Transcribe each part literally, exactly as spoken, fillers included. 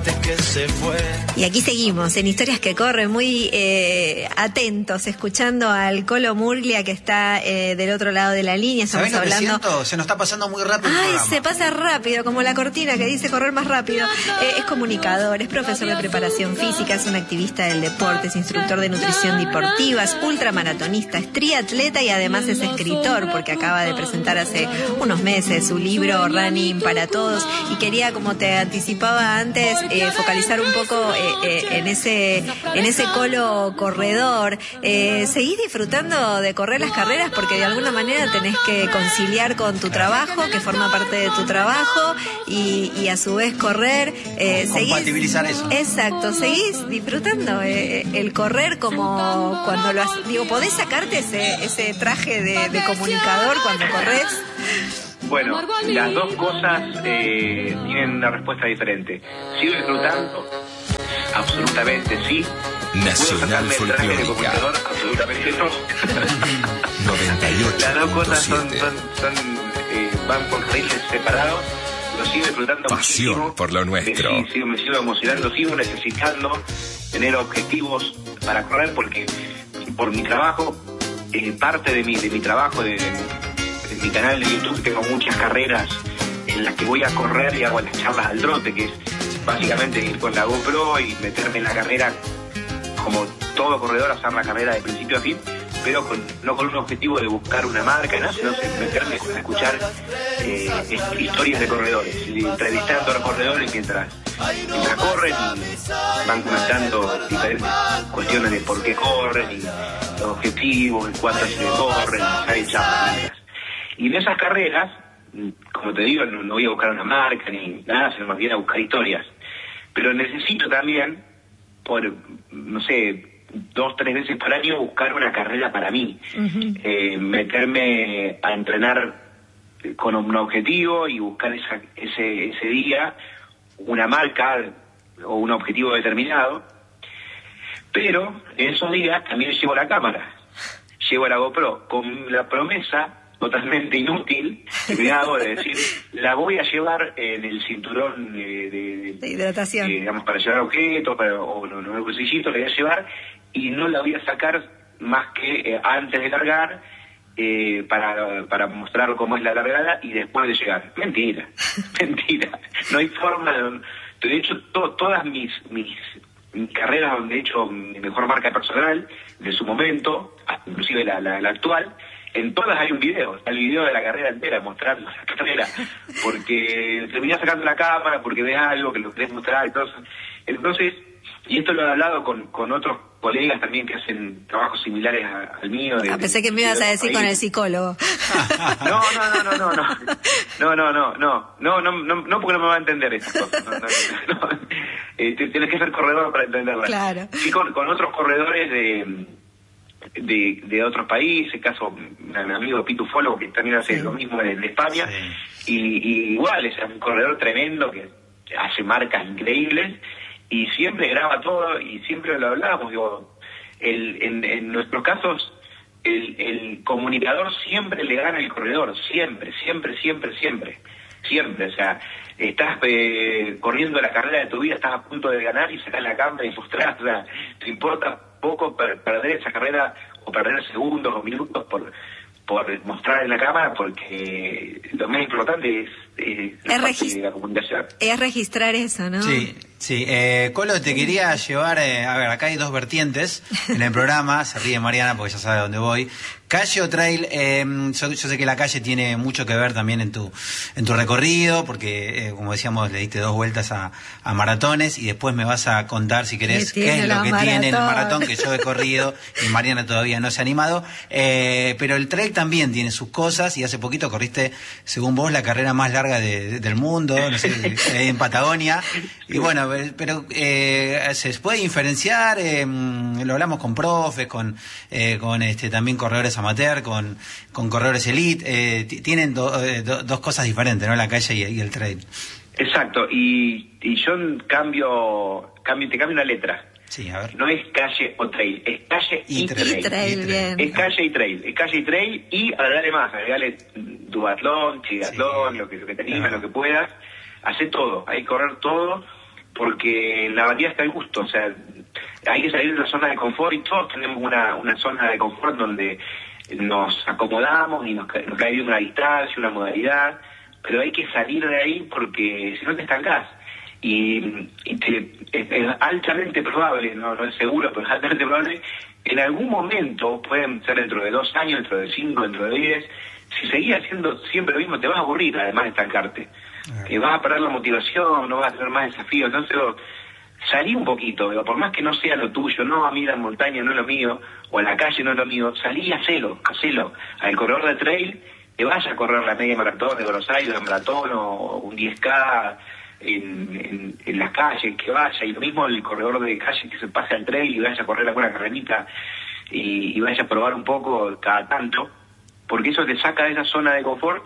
antes que se fue. Y aquí seguimos en Historias que Corren, muy eh, atentos, escuchando al Colo Murglia, que está eh, del otro lado de la línea. Estamos ¿Sabés lo hablando. Que siento? Se nos está pasando muy rápido. Ay, el programa. se pasa rápido, como la cortina que dice correr más rápido. Eh, es comunicador, es profesor de preparación física, es un activista del deporte, es instructor de nutrición deportiva, es ultramaratonista, es triatleta y además es escritor, porque acaba de presentar hace unos meses su libro Running para Todos. Y quería, como te anticipaba antes, eh, focalizar un poco eh, eh, en ese en ese Colo corredor. Eh, ¿Seguís disfrutando de correr las carreras? Porque de alguna manera tenés que conciliar con tu trabajo, que forma parte de tu trabajo, y, y a su vez correr. Eh, seguís, compatibilizar eso. Exacto, seguís disfrutando eh, el correr como cuando lo haces. Digo, ¿podés sacarte ese, ese traje de, de comunicador cuando corres? Bueno, las dos cosas eh, tienen una respuesta diferente. ¿Sigo disfrutando? Absolutamente sí. Nacional Folclórica. Absolutamente no. noventa y ocho. Las dos cosas son, punto son, siete. son eh, van por carriles separados. Lo sigo disfrutando Pasión muchísimo. por lo nuestro. Me, sigo, me sigo emocionando, sigo necesitando tener objetivos para correr, porque por mi trabajo, eh, parte de mi, de mi trabajo, de, de mi canal de YouTube, tengo muchas carreras en las que voy a correr y hago las charlas al trote, que es básicamente ir con la GoPro y meterme en la carrera como todo corredor, hacer la carrera de principio a fin, pero con, no con un objetivo de buscar una marca, ¿no? Sino meterme a escuchar eh, historias de corredores, y entrevistando a los corredores mientras, mientras corren y van comentando diferentes cuestiones de por qué corren y los objetivos, y cuánto se le corren, hay charlas. Y en esas carreras, como te digo, no, no voy a buscar una marca ni nada, sino más bien a buscar historias. Pero necesito también, por, no sé, dos, tres veces por año, buscar una carrera para mí. Uh-huh. Eh, meterme a entrenar con un objetivo y buscar esa, ese, ese día una marca o un objetivo determinado. Pero en esos días también llevo la cámara, llevo la GoPro, con la promesa totalmente inútil que me hago de decir, la voy a llevar en el cinturón de, de, de hidratación, eh, digamos, para llevar objetos, para, o no, no, el bolsillito, la voy a llevar y no la voy a sacar más que eh, antes de largar, eh, para, para mostrar cómo es la largada y después de llegar. Mentira, mentira, no hay forma de, de hecho to, todas mis, mis mis carreras donde he hecho mi mejor marca personal de su momento, inclusive la, la, la actual, en todas hay un video, está el video de la carrera entera mostrando la carrera, porque terminás sacando la cámara, porque ves algo que lo querés mostrar, entonces, entonces y esto lo he hablado con, con otros colegas también que hacen trabajos similares a, al mío. De, ah, pensé que me ibas a decir con el psicólogo. No, no, no, no, no, no, no, no, no, no, no, no, no, porque no me va a entender esas cosas. No, no, no. Eh, tienes que ser corredor para entenderla. Claro. Sí, con, con otros corredores de, de, de otros países, caso un amigo pitufólogo que también hace sí. lo mismo en, en España, sí. y, y igual es un corredor tremendo que hace marcas increíbles y siempre graba todo y siempre lo hablábamos, digo, el, en, en nuestros casos el, el comunicador siempre le gana al corredor, siempre, siempre, siempre, siempre, siempre, o sea, estás eh, corriendo la carrera de tu vida, estás a punto de ganar y sacas la cámara y frustrás, o sea, te importa poco per- perder esa carrera o perder segundos o minutos por por mostrar en la cámara, porque lo más importante es, eh, es, la, regist- de la comunicación. Es registrar eso, ¿no? Sí, sí. Eh, Colo, te quería llevar, eh, a ver, acá hay dos vertientes en el programa, se ríe Mariana porque ya sabe a dónde voy. Calle o trail, eh, yo, yo sé que la calle tiene mucho que ver también en tu en tu recorrido, porque eh, como decíamos, le diste dos vueltas a, a maratones y después me vas a contar, si querés, qué es lo que maratón. tiene el maratón que yo he corrido y Mariana todavía no se ha animado. Eh, pero el trail también tiene sus cosas y hace poquito corriste, según vos, la carrera más larga de, de, del mundo, no sé, en Patagonia. Y bueno, pero eh, se puede diferenciar, eh, lo hablamos con profes, con, eh, con este también corredores amateur, con, con corredores elite, eh, t- tienen do, eh, do, dos cosas diferentes, ¿no? La calle y, y el trail. Exacto, y, y yo cambio, cambio, te cambio una letra. Sí, a ver. No es calle o trail, es calle y, y trail. trail, bien. Es calle y trail, es calle y trail y agregale más, agregale duatlón, triatlón, sí. lo que, lo que te anima, lo que puedas, hace todo, hay que correr todo, porque en la variedad está el gusto, o sea, hay que salir de la zona de confort y todos tenemos una, una zona de confort donde nos acomodamos y nos, nos cae bien una distancia, una modalidad, pero hay que salir de ahí porque si no te estancás. Y, y te, es, es altamente probable, no, no es seguro, pero es altamente probable, en algún momento, pueden ser dentro de dos años, dentro de cinco, dentro de diez, si seguís haciendo siempre lo mismo, te vas a aburrir, además de estancarte. Eh, vas a perder la motivación, no vas a tener más desafíos, entonces salí un poquito, digo, por más que no sea lo tuyo, no, a mí la montaña no es lo mío, o la calle no es lo mío, salí y hacelo, hacelo. Al corredor de trail, te vas a correr la media maratón de Buenos Aires, la maratón, o un diez K en, en, en las calles, que vaya, y lo mismo el corredor de calle que se pase al trail y vaya a correr alguna carrerita y, y vaya a probar un poco cada tanto, porque eso te saca de esa zona de confort,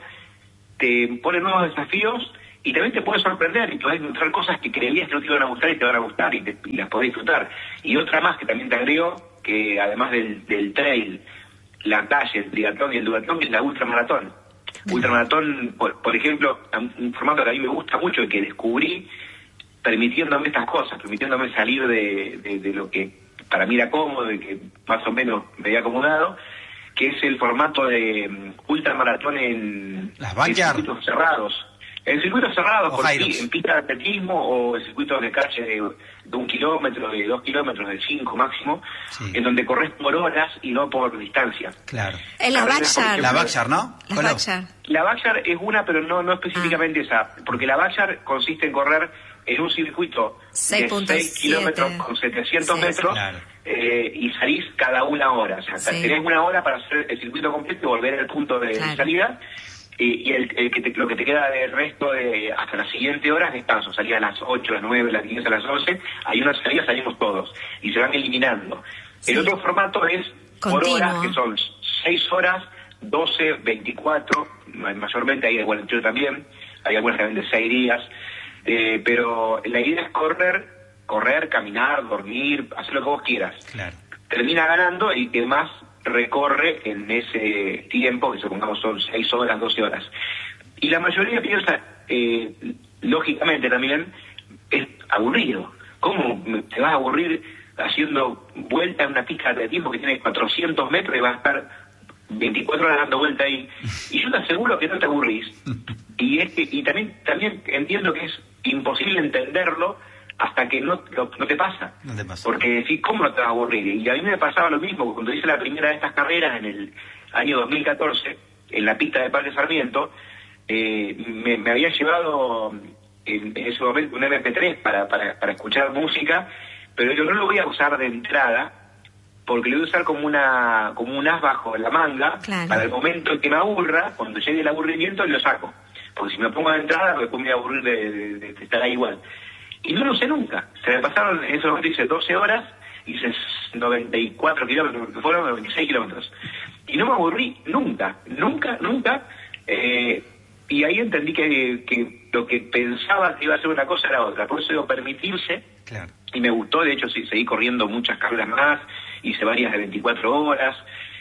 te pone nuevos desafíos y también te puede sorprender y puedes encontrar cosas que creías que no te iban a gustar y te van a gustar y, te, y las podés disfrutar. Y otra más que también te agrego, que además del, del trail, la calle, el triatlón y el duatlón, es la ultramaratón. Ultramaratón, por, por ejemplo, un formato que a mí me gusta mucho y que descubrí permitiéndome estas cosas, permitiéndome salir de, de, de lo que para mí era cómodo y que más o menos me había acomodado, que es el formato de um, ultramaratón en, en circuitos cerrados. En circuitos cerrados, por sí, en pista de atletismo o en circuitos de calle de, de un kilómetro, de dos kilómetros, de cinco máximo, sí, en donde corres por horas y no por distancia. Claro. En la Backyard. La Backyard, ¿no? La Backyard. La Backyard es una, pero no, no específicamente ah. esa, porque la Backyard consiste en correr en un circuito de seis kilómetros con setecientos sí, metros, claro. eh, y salís cada una hora. O sea, sí, tenés una hora para hacer el circuito completo y volver al punto de claro. salida. Y, y el, el que te, lo que te queda del resto de hasta las siguientes horas descanso, salía a las ocho, a las nueve, a las diez, a las once, hay una salida, salimos todos y se van eliminando. Sí. El otro formato es continuo, por horas, que son seis horas, doce, veinticuatro, mayormente hay de cuarenta y ocho también, hay algunas también de seis días, eh, pero la idea es correr, correr, caminar, dormir, hacer lo que vos quieras. Claro. Termina ganando el que más recorre en ese tiempo, que supongamos son seis horas, doce horas. Y la mayoría piensa, eh, lógicamente también, es aburrido. ¿Cómo te vas a aburrir haciendo vuelta en una pista de atletismo que tiene cuatrocientos metros y vas a estar veinticuatro horas dando vuelta ahí? Y yo te aseguro que no te aburrís. Y es que, y también, también entiendo que es imposible entenderlo hasta que no, no, no te pasa. No te pasa. Porque decís, ¿cómo no te vas a aburrir? Y a mí me pasaba lo mismo, cuando hice la primera de estas carreras en el año dos mil catorce, en la pista de Parque Sarmiento, eh, me, me había llevado en, en ese momento un eme pe tres para, para, para escuchar música, pero yo no lo voy a usar de entrada, porque lo voy a usar como una como un as bajo la manga, claro, para el momento en que me aburra, cuando llegue el aburrimiento lo saco. Porque si me pongo de entrada, después me voy a aburrir de, de, de, de estar ahí igual. Y no lo usé nunca. Se me pasaron, en ese momento hice doce horas, hice noventa y cuatro kilómetros, que fueron noventa y seis kilómetros. Y no me aburrí nunca, nunca, nunca. Eh, y ahí entendí que, que lo que pensaba que iba a ser una cosa era otra. Por eso digo, permitirse. Claro. Y me gustó, de hecho, sí, seguí corriendo muchas carreras más, hice varias de veinticuatro horas.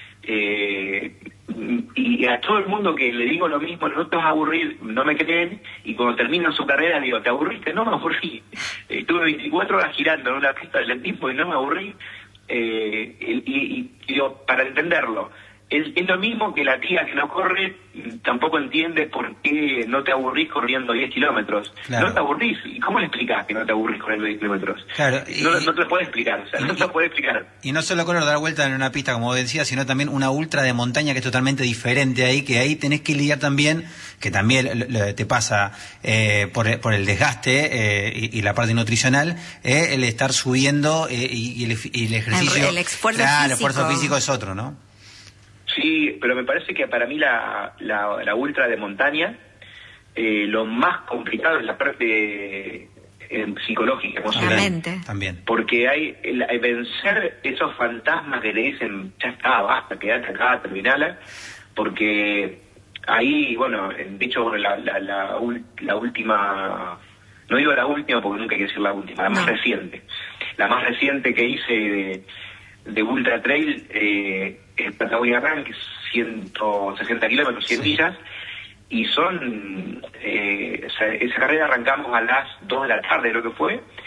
Eh, y a todo el mundo que le digo lo mismo, no te vas a aburrir, no me creen, y cuando terminan su carrera digo, ¿te aburriste? No me aburrí. Estuve veinticuatro horas girando en una pista de atletismo y no me aburrí. Eh, y, y, y digo, para entenderlo, es, es lo mismo que la tía que no corre tampoco entiende por qué no te aburrís corriendo diez kilómetros. Claro. No te aburrís. ¿Y cómo le explicás que no te aburrís corriendo diez kilómetros? Claro, y, no, no te lo puede explicar, o sea, y, no te lo puede explicar. Y no solo correr, dar vuelta en una pista, como decía, sino también una ultra de montaña que es totalmente diferente ahí, que ahí tenés que lidiar también, que también te pasa eh, por, por el desgaste eh, y, y la parte nutricional, eh, el estar subiendo eh, y, y, el, y el ejercicio. El, el esfuerzo claro, físico. El esfuerzo físico es otro, ¿no? Sí, pero me parece que para mí la, la, la ultra de montaña, eh, lo más complicado es la parte eh, psicológica, emocional. También. Porque hay el, el vencer esos fantasmas que le dicen, ya está, basta, quédate acá, terminala, porque ahí, bueno, de hecho, la, la, la, la última, no digo la última porque nunca hay que decir la última, la más no. reciente. La más reciente que hice de, de Ultra Trail, eh, es Patagonia Run, que es ciento sesenta kilómetros, cien millas, y son, eh, esa, esa carrera arrancamos a las dos de la tarde, creo que fue,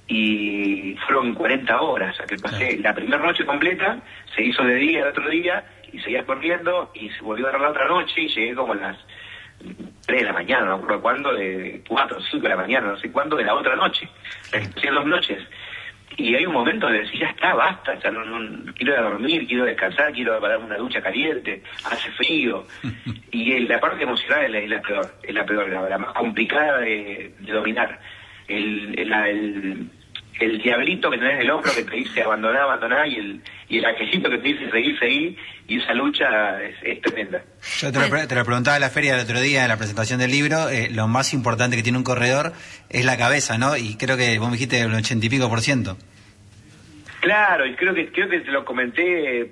y fueron cuarenta horas, o sea que pasé la primera noche completa, se hizo de día el otro día, y seguía corriendo, y se volvió a dar la otra noche, y llegué como a las tres de la mañana, no recuerdo cuándo, de cuatro o cinco de la mañana, no sé cuándo, de la otra noche. Hacían dos noches. Y hay un momento de decir, ya está, basta, ya no, no, quiero ir a dormir, quiero descansar, quiero darme una ducha caliente, hace frío. Y el, la parte emocional es la, es la peor, es la peor, la, la más complicada de, de dominar. El, el, la, el, el diablito que tenés en el hombro que te dice abandoná, abandoná, y el, y el angelito que te dice seguir, seguir, y esa lucha es, es tremenda. Yo te lo, te lo preguntaba en la feria el otro día, en la presentación del libro, eh, lo más importante que tiene un corredor es la cabeza, ¿no? Y creo que vos me dijiste el ochenta y pico por ciento. Claro, y creo que creo que te lo comenté,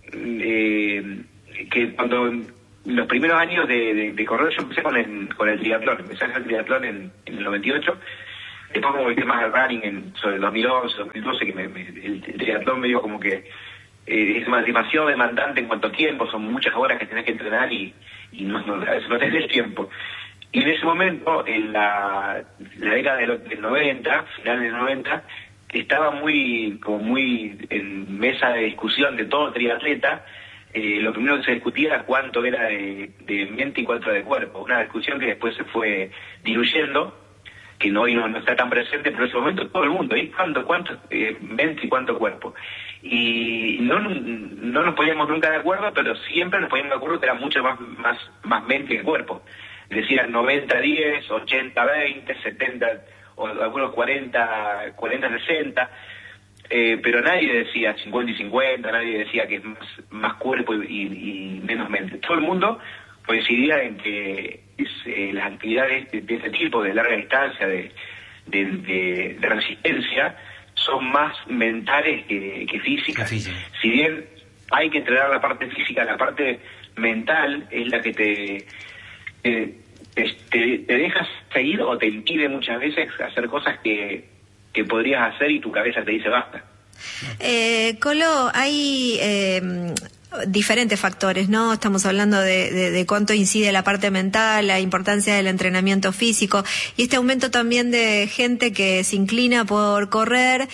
eh, que cuando los primeros años de, de, de correr yo empecé con el, con el triatlón, empecé a hacer el triatlón en, en el noventa y ocho, después me volví más al running en, sobre el dos mil once, dos mil doce, que me, me, el, el triatlón me dio como que eh, es demasiado demandante en cuanto a tiempo, son muchas horas que tenés que entrenar y, y no, no, a veces no tenés tiempo. Y en ese momento, en la, la década del, del noventa, final del noventa, estaba muy como muy en mesa de discusión de todo triatleta. Eh, lo primero que se discutía era cuánto era de, de mente y cuánto de cuerpo. Una discusión que después se fue diluyendo, que no, hoy no, no está tan presente, pero en ese momento todo el mundo, ¿y cuánto, cuánto eh, mente y cuánto cuerpo? Y no, no nos poníamos nunca de acuerdo, pero siempre nos poníamos de acuerdo que era mucho más, más, más mente que cuerpo. Es decir, noventa diez, ochenta veinte, setenta, o algunos cuarenta sesenta, eh, pero nadie decía cincuenta y cincuenta, nadie decía que es más, más cuerpo y, y, y menos mente. Todo el mundo coincidía en que es, eh, las actividades de, de este tipo, de larga distancia, de, de, de, de resistencia, son más mentales que, que físicas. Física. Si bien hay que entrenar la parte física, la parte mental es la que te... Eh, Te, te dejas seguir o te impide muchas veces hacer cosas que, que podrías hacer y tu cabeza te dice basta. Eh, Colo, hay eh, diferentes factores, ¿no? Estamos hablando de, de, de cuánto incide la parte mental, la importancia del entrenamiento físico y este aumento también de gente que se inclina por correr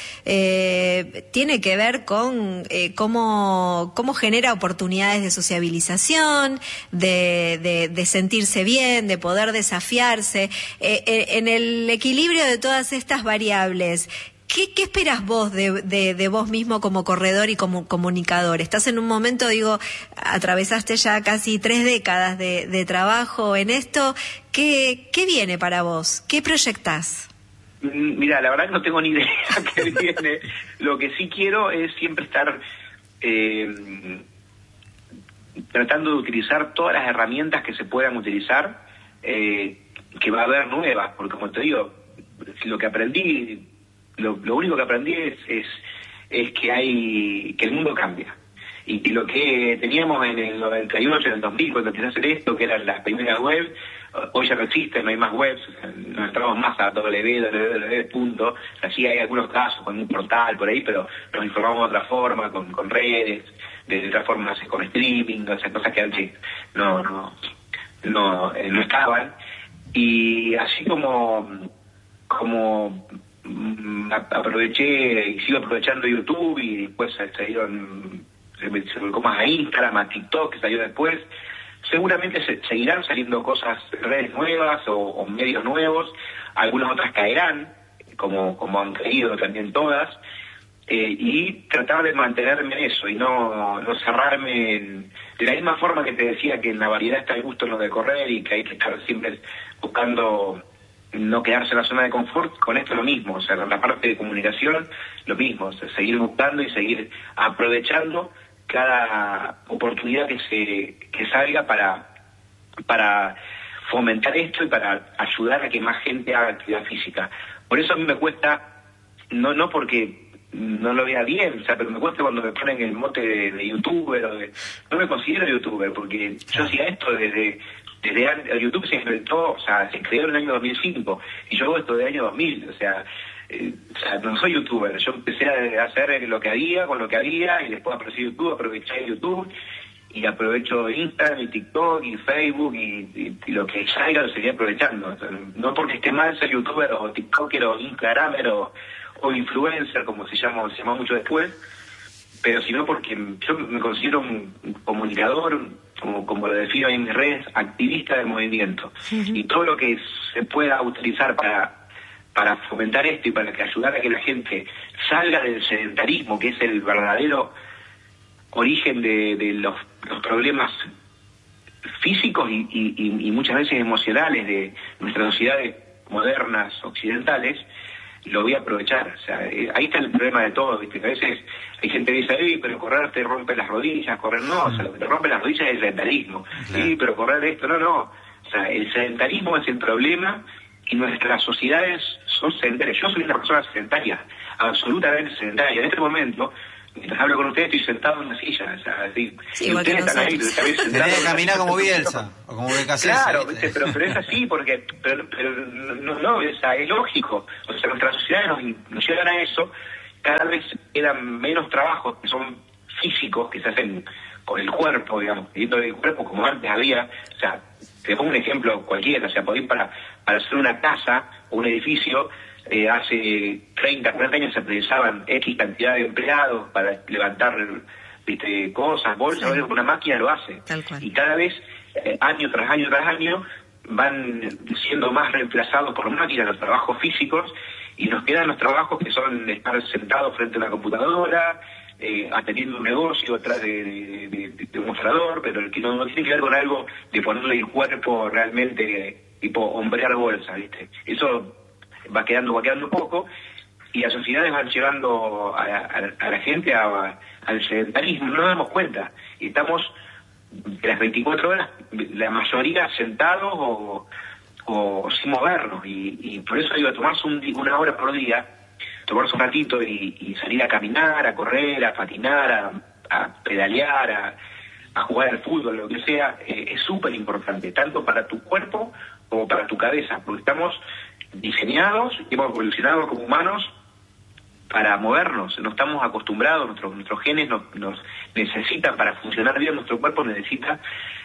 eh, tiene que ver con eh, cómo, cómo genera oportunidades de sociabilización, de, de, de sentirse bien, de poder desafiarse. Eh, eh, en el equilibrio de todas estas variables, ¿Qué, ¿Qué esperas vos de, de, de vos mismo como corredor y como comunicador? Estás en un momento, digo, atravesaste ya casi tres décadas de, de trabajo en esto. ¿Qué, ¿Qué viene para vos? ¿Qué proyectás? Mira, la verdad que no tengo ni idea qué viene. Lo que sí quiero es siempre estar eh, tratando de utilizar todas las herramientas que se puedan utilizar, eh, que va a haber nuevas, porque como te digo, lo que aprendí... Lo, lo único que aprendí es, es es que hay que el mundo cambia y que lo que teníamos en el noventa y ocho, en el dos mil, cuando empecé a hacer esto, que eran las primeras webs, hoy ya no existen, no hay más webs, o sea, no entramos más a doble u doble u doble u punto, así hay algunos casos con un portal por ahí, pero nos informamos de otra forma, con, con redes, de, de otra forma, no sé, con streaming, esas cosas que antes no no no, eh, no estaban, y así como como aproveché y sigo aprovechando YouTube y después salieron, se me volcó más a Instagram, a TikTok, que salió después. Seguramente se, seguirán saliendo cosas, redes nuevas o, o medios nuevos, algunas otras caerán, como, como han caído también todas, eh, y tratar de mantenerme en eso y no, no cerrarme en, de la misma forma que te decía que en la variedad está el gusto en lo de correr y que hay que estar siempre buscando no quedarse en la zona de confort. Con esto lo mismo, o sea, con la parte de comunicación lo mismo, o sea, seguir buscando y seguir aprovechando cada oportunidad que se que salga para para fomentar esto y para ayudar a que más gente haga actividad física. Por eso a mí me cuesta, no no porque no lo vea bien, o sea, pero me cuesta cuando me ponen el mote de, de youtuber o de, no me considero youtuber porque yo hacía esto desde desde antes. YouTube se inventó, o sea, se creó en el año dos mil cinco y yo hago esto del año dos mil, o sea, eh, o sea, no soy youtuber, yo empecé a hacer lo que había con lo que había y después apareció YouTube, aproveché YouTube y aprovecho Instagram y TikTok y Facebook y, y, y lo que salga lo seguiré aprovechando, o sea, no porque esté mal ser youtuber o TikToker o Instagramer o, o influencer, como se llama, se llama mucho después, pero sino porque yo me considero un comunicador, como, como lo defino en mis redes, activista del movimiento. Uh-huh. Y todo lo que se pueda utilizar para para fomentar esto y para que ayudar a que la gente salga del sedentarismo, que es el verdadero origen de, de los, los problemas físicos y, y, y muchas veces emocionales de nuestras sociedades modernas, occidentales, lo voy a aprovechar. O sea, eh, ahí está el problema de todo, ¿viste? Que a veces hay gente que dice, Ey, pero correr te rompe las rodillas, correr no, o sea, lo que te rompe las rodillas es el sedentarismo. Claro. Sí, pero correr esto, no, no. O sea, el sedentarismo es el problema y nuestras sociedades son sedentarias. Yo soy una persona sedentaria, absolutamente sedentaria. En este momento, mientras hablo con ustedes, estoy sentado en una silla. O sea, así, sí, ustedes están ahí, también sentados. Tenés que caminar como Bielsa, o como Becasese. Claro, ¿viste? Pero, pero es así, porque pero, pero no, no es, es lógico. O sea, nuestras sociedades nos, nos llevan a eso. Cada vez quedan menos trabajos que son físicos, que se hacen con el cuerpo, digamos, pidiendo el cuerpo como antes había. O sea, te pongo un ejemplo cualquiera, o sea, podés para, para hacer una casa o un edificio, eh, hace treinta, cuarenta años se precisaban X cantidad de empleados para levantar, viste, cosas, bolsas, sí. Una máquina lo hace. Tal cual. Y cada vez, eh, año tras año tras año, van siendo más reemplazados por máquinas los trabajos físicos, y nos quedan los trabajos que son estar sentados frente a una computadora, eh, atendiendo un negocio detrás de, de, de, de un mostrador, pero el que no, no tiene que ver con algo de ponerle el cuerpo realmente, tipo hombrear bolsa, ¿viste? Eso va quedando, va quedando poco, y las sociedades van llevando a, a, a la gente a, a, al sedentarismo, no nos damos cuenta, y estamos de las veinticuatro horas, la mayoría sentados o, o sin movernos, y, y por eso digo, tomarse un, una hora por día, tomarse un ratito y, y salir a caminar, a correr, a patinar, a, a pedalear, a, a jugar al fútbol, lo que sea, eh, es súper importante, tanto para tu cuerpo como para tu cabeza, porque estamos diseñados, hemos evolucionado como humanos para movernos, no estamos acostumbrados, nuestros, nuestros genes nos, nos necesitan, para funcionar bien nuestro cuerpo necesita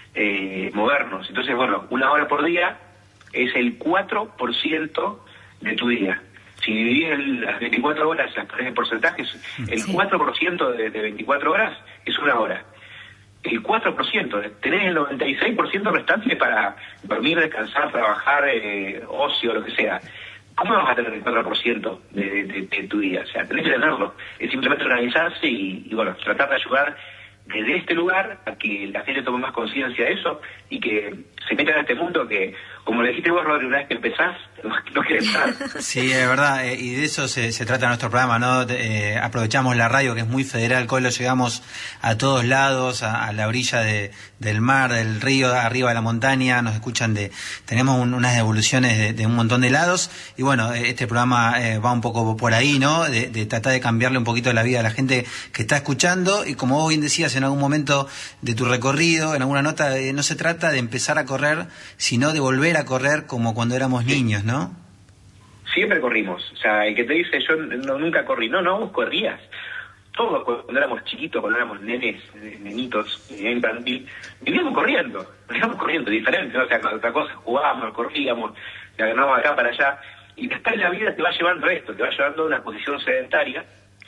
eh, movernos. Entonces, bueno, una hora por día es el cuatro por ciento de tu día. Si dividís el, las veinticuatro horas, las tres porcentajes, el sí. cuatro por ciento de, de veinticuatro horas es una hora. El cuatro por ciento, tenés el noventa y seis por ciento restante para dormir, descansar, trabajar, eh, ocio, lo que sea. ¿Cómo vas a tener el cuatro por ciento de, de, de tu día? O sea, tenés que tenerlo. Es simplemente organizarse y, y, bueno, tratar de ayudar desde este lugar a que la gente tome más conciencia de eso y que se meta en este mundo que, como le dijiste vos, Rodri, una vez que empezás, no, no querés estar. Sí, es verdad, eh, y de eso se, se trata nuestro programa, ¿no? Eh, aprovechamos la radio, que es muy federal, Colo, llegamos a todos lados, a, a la orilla de, del mar, del río, arriba de la montaña, nos escuchan de, tenemos un, unas evoluciones de, de un montón de lados, y bueno, este programa eh, va un poco por ahí, ¿no? De, de tratar de cambiarle un poquito la vida a la gente que está escuchando, y como vos bien decías en algún momento de tu recorrido, en alguna nota, eh, no se trata de empezar a correr, sino de volver a correr como cuando éramos niños, ¿no? Siempre corrimos. O sea, el que te dice, yo no, nunca corrí. No, no, vos corrías. Todos cuando éramos chiquitos, cuando éramos nenes, nenitos, infantil, vivíamos corriendo. Vivíamos corriendo, diferente, ¿no? O sea, con otra cosa, jugábamos, corríamos, la ganábamos acá para allá. Y después la vida te va llevando esto, te va llevando a una posición sedentaria,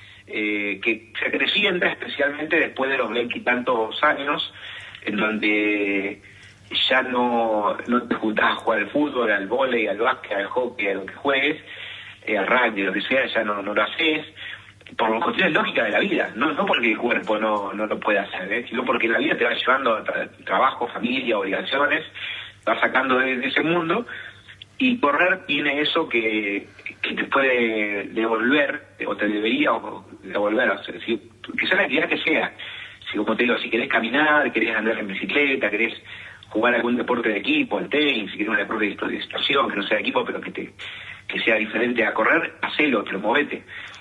eh, que se crecienta especialmente después de los veintitantos años, en donde ya no, no te juntás a jugar al fútbol, al vóley, al básquet, al hockey, a lo que juegues, eh, al rugby, lo que sea, ya no, no lo haces, por cuestiones lógicas de la vida, no, no porque el cuerpo no, no lo pueda hacer, ¿eh? Sino porque la vida te va llevando a tra- trabajo, familia, obligaciones, te va sacando de, de ese mundo, y correr tiene eso que, que te puede devolver, o te debería devolver, o sea, si, que sea la actividad que sea. Si, como te digo, si querés caminar, querés andar en bicicleta, querés jugar algún deporte de equipo, el tenis, si querés un deporte de distorsión, que no sea de equipo, pero que te que sea diferente a correr, hacelo, te lo movete.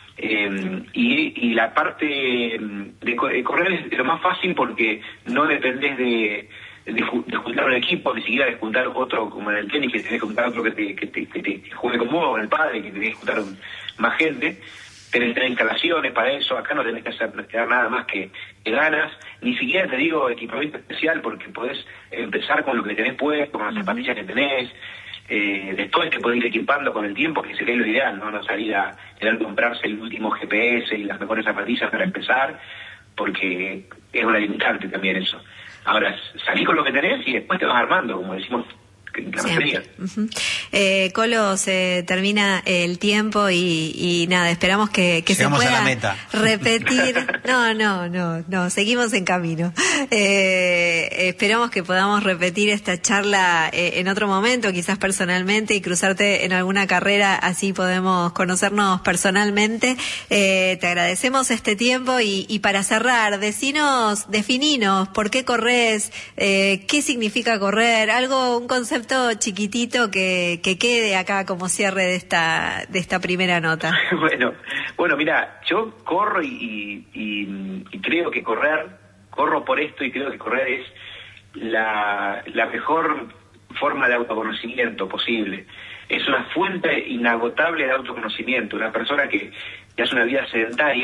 Eh, y, y la parte de, de correr es de lo más fácil porque no dependés de, de, de juntar un equipo, ni siquiera de juntar otro, como en el tenis, que tenés que juntar otro que te, que te, que te juegue con vos, con el padre, que tenés que juntar un, más gente. Tenés que tener instalaciones para eso, acá no tenés que hacer nada más que, que ganas, ni siquiera te digo equipamiento especial porque podés empezar con lo que tenés puesto, con las zapatillas que tenés, Eh, después te podés ir equipando con el tiempo, que sería lo ideal, no, no salir a querer comprarse el último G P S y las mejores zapatillas para empezar, porque es una limitante también eso. Ahora, salí con lo que tenés y después te vas armando, como decimos la mayoría. Uh-huh. eh, Colo, se termina el tiempo y, y nada, esperamos que, que se pueda a la meta. repetir. No, no, no, no, seguimos en camino. Eh, esperamos que podamos repetir esta charla eh, en otro momento, quizás personalmente, y cruzarte en alguna carrera, así podemos conocernos personalmente. Eh, te agradecemos este tiempo y, y para cerrar, decinos, defininos por qué corres, eh, qué significa correr, algo, un concepto chiquitito que, que quede acá como cierre de esta de esta primera nota. Bueno, bueno, mira, yo corro y, y, y creo que correr, corro por esto y creo que correr es la, la mejor forma de autoconocimiento posible. Es una fuente inagotable de autoconocimiento. Una persona que, que hace una vida sedentaria